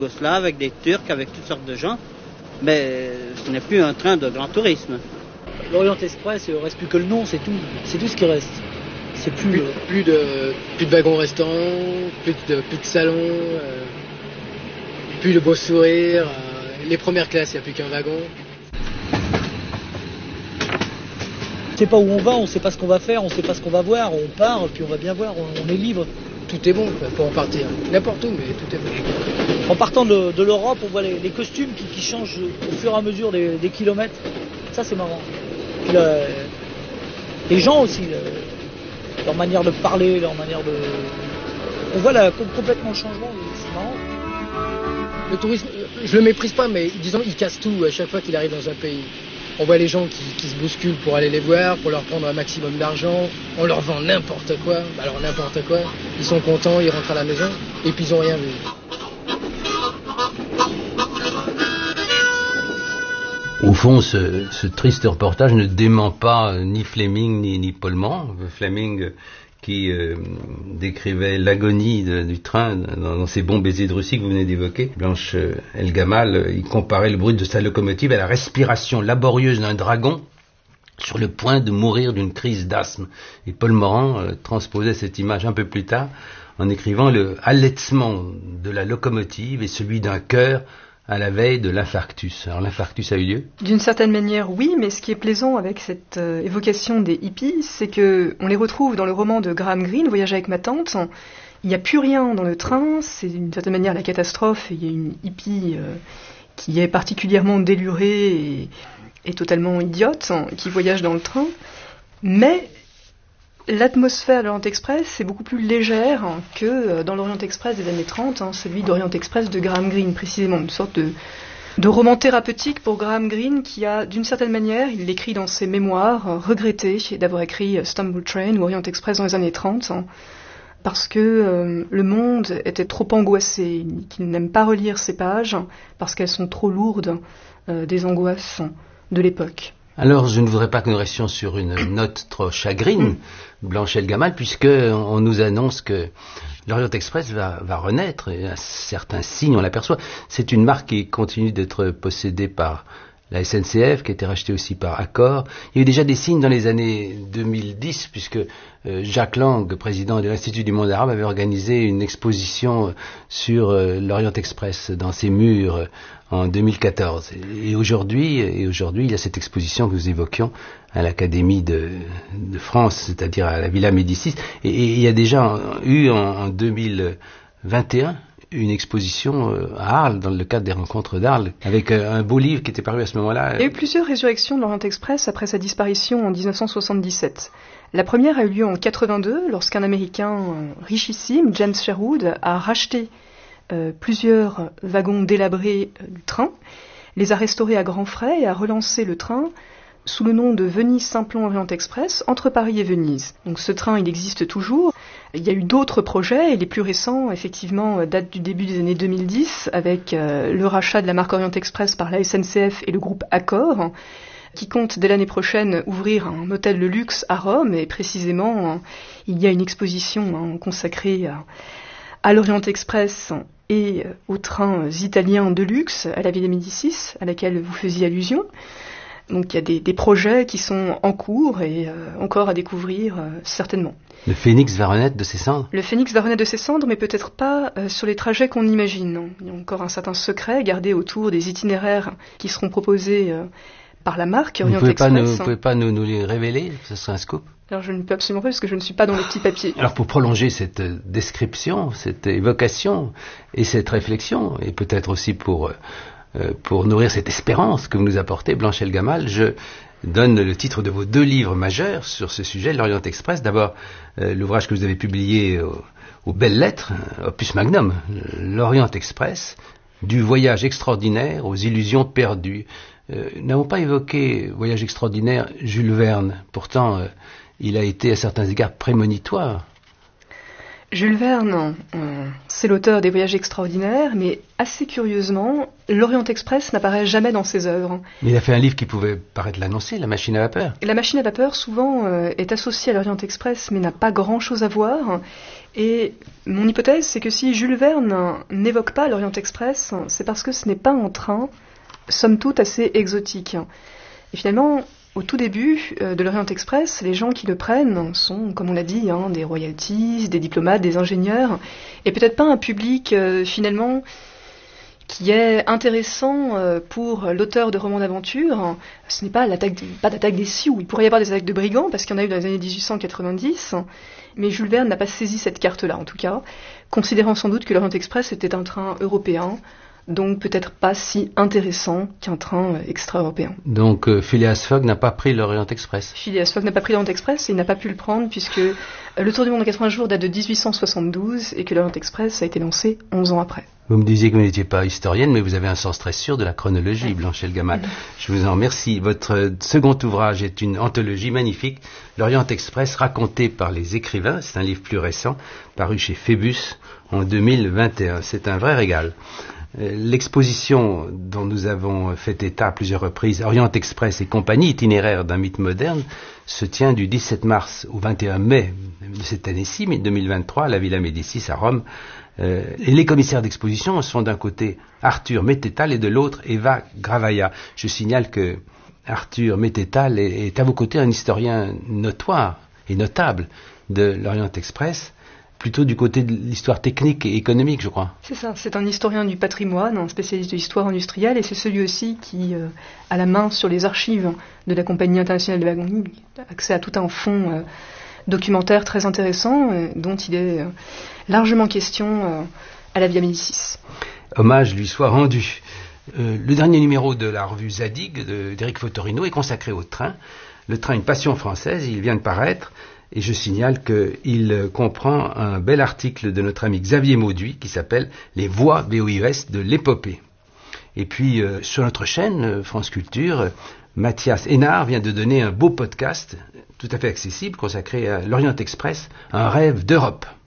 Yougoslaves, avec des Turcs, avec toutes sortes de gens, mais ce n'est plus un train de grand tourisme. L'Orient Express, il ne reste plus que le nom, c'est tout ce qui reste. C'est plus de wagons restants, plus de salons, plus de beaux sourires. Les premières classes, il n'y a plus qu'un wagon. On ne sait pas où on va, on ne sait pas ce qu'on va faire, on ne sait pas ce qu'on va voir, on part, puis on va bien voir, on est libre. Tout est bon pour en partir, n'importe où, mais tout est bon. En partant de l'Europe, on voit les costumes qui changent au fur et à mesure des kilomètres. Ça, c'est marrant. Puis les gens aussi, leur manière de parler, leur manière de... On voit complètement le changement, c'est marrant. Le tourisme, je le méprise pas, mais disons, il casse tout à chaque fois qu'il arrive dans un pays. On voit les gens qui se bousculent pour aller les voir, pour leur prendre un maximum d'argent. On leur vend n'importe quoi. Alors n'importe quoi. Ils sont contents, ils rentrent à la maison, et puis ils n'ont rien vu. Au fond, ce triste reportage ne dément pas ni Fleming ni Paul Morand. Fleming qui décrivait l'agonie du train dans ces bons baisers de Russie que vous venez d'évoquer. Blanche El Gamal, il comparait le bruit de sa locomotive à la respiration laborieuse d'un dragon sur le point de mourir d'une crise d'asthme. Et Paul Morand transposait cette image un peu plus tard en écrivant le halètement de la locomotive et celui d'un cœur à la veille de l'infarctus. Alors l'infarctus a eu lieu ? D'une certaine manière, oui, mais ce qui est plaisant avec cette évocation des hippies, c'est que on les retrouve dans le roman de Graham Greene, Voyage avec ma tante. Il n'y a plus rien dans le train, c'est d'une certaine manière la catastrophe, et il y a une hippie qui est particulièrement délurée et totalement idiote, qui voyage dans le train, mais l'atmosphère de l'Orient Express est beaucoup plus légère que dans l'Orient Express des années 30, celui d'Orient Express de Graham Greene, précisément, une sorte de roman thérapeutique pour Graham Greene qui a, d'une certaine manière, il l'écrit dans ses mémoires, regretté d'avoir écrit Stumble Train ou Orient Express dans les années 30, parce que le monde était trop angoissé, qu'il n'aime pas relire ces pages, parce qu'elles sont trop lourdes des angoisses de l'époque. Alors, je ne voudrais pas que nous restions sur une note trop chagrine, Blanche El Gamal, puisqu'on nous annonce que l'Orient Express va renaître, et à certains signes, on l'aperçoit. C'est une marque qui continue d'être possédée par la SNCF, qui a été rachetée aussi par Accor. Il y a eu déjà des signes dans les années 2010, puisque Jacques Lang, président de l'Institut du monde arabe, avait organisé une exposition sur l'Orient Express dans ses murs en 2014. Et aujourd'hui, il y a cette exposition que nous évoquions à l'Académie de France, c'est-à-dire à la Villa Médicis. Et il y a déjà eu en 2021 une exposition à Arles, dans le cadre des rencontres d'Arles, avec un beau livre qui était paru à ce moment-là. Il y a eu plusieurs résurrections de l'Orient Express après sa disparition en 1977. La première a eu lieu en 82, lorsqu'un Américain richissime, James Sherwood, a racheté plusieurs wagons délabrés du train, les a restaurés à grands frais et a relancé le train sous le nom de Venise-Simplon Orient Express entre Paris et Venise. Donc ce train, il existe toujours. Il y a eu d'autres projets, et les plus récents, effectivement, datent du début des années 2010, avec le rachat de la marque Orient Express par la SNCF et le groupe Accor, qui compte dès l'année prochaine ouvrir un hôtel de luxe à Rome, et précisément, il y a une exposition consacrée à l'Orient Express et aux trains italiens de luxe à la Villa Médicis, à laquelle vous faisiez allusion. Donc il y a des projets qui sont en cours et encore à découvrir certainement. Le phénix va renaître de ses cendres ? Le phénix va renaître de ses cendres, mais peut-être pas sur les trajets qu'on imagine. Il y a encore un certain secret gardé autour des itinéraires qui seront proposés par la marque Orient Express. Vous ne pouvez pas nous les révéler ? Ce serait un scoop ? Alors je ne peux absolument pas, parce que je ne suis pas dans les petits papiers. Alors pour prolonger cette description, cette évocation et cette réflexion, et peut-être aussi pour nourrir cette espérance que vous nous apportez, Blanche El Gamal, je donne le titre de vos 2 livres majeurs sur ce sujet, l'Orient Express. D'abord, l'ouvrage que vous avez publié aux belles lettres, opus magnum, l'Orient Express, du voyage extraordinaire aux illusions perdues. Nous n'avons pas évoqué voyage extraordinaire Jules Verne, pourtant il a été à certains égards prémonitoire. Jules Verne, c'est l'auteur des Voyages extraordinaires, mais assez curieusement, l'Orient Express n'apparaît jamais dans ses œuvres. Mais il a fait un livre qui pouvait paraître l'annoncer, La machine à vapeur. La machine à vapeur, souvent, est associée à l'Orient Express, mais n'a pas grand-chose à voir. Et mon hypothèse, c'est que si Jules Verne n'évoque pas l'Orient Express, c'est parce que ce n'est pas un train, somme toute, assez exotique. Et finalement, au tout début de l'Orient Express, les gens qui le prennent sont, comme on l'a dit, des royalties, des diplomates, des ingénieurs, et peut-être pas un public finalement qui est intéressant pour l'auteur de romans d'aventure. Ce n'est pas pas d'attaque des Sioux. Il pourrait y avoir des attaques de brigands, parce qu'il y en a eu dans les années 1890, mais Jules Verne n'a pas saisi cette carte-là, en tout cas, considérant sans doute que l'Orient Express était un train européen, donc peut-être pas si intéressant qu'un train extra-européen. Donc Phileas Fogg n'a pas pris l'Orient Express. Phileas Fogg n'a pas pris l'Orient Express et il n'a pas pu le prendre puisque le Tour du monde en 80 jours date de 1872 et que l'Orient Express a été lancé 11 ans après. Vous me disiez que vous n'étiez pas historienne, mais vous avez un sens très sûr de la chronologie, Blanchel Gamal. Je vous en remercie. Votre second ouvrage est une anthologie magnifique, l'Orient Express raconté par les écrivains. C'est un livre plus récent, paru chez Phébus en 2021. C'est un vrai régal. L'exposition dont nous avons fait état à plusieurs reprises, Orient Express et compagnie, itinéraire d'un mythe moderne, se tient du 17 mars au 21 mai de cette année-ci, 2023, à la Villa Médicis à Rome. Les commissaires d'exposition sont d'un côté Arthur Mettetal et de l'autre Eva Gravaya. Je signale que Arthur Mettetal est à vos côtés un historien notoire et notable de l'Orient Express, plutôt du côté de l'histoire technique et économique, je crois. C'est ça, c'est un historien du patrimoine, un spécialiste de l'histoire industrielle, et c'est celui aussi qui a la main sur les archives de la Compagnie internationale de wagons, accès à tout un fonds documentaire très intéressant, dont il est largement question à la Via Médicis. Hommage lui soit rendu. Le dernier numéro de la revue Zadig d'Éric Fotorino est consacré au train. Le train, une passion française, il vient de paraître. Et je signale qu'il comprend un bel article de notre ami Xavier Mauduit qui s'appelle « Les voies VOIES de l'épopée ». Et puis, sur notre chaîne, France Culture, Mathias Hénard vient de donner un beau podcast tout à fait accessible consacré à l'Orient Express, un rêve d'Europe.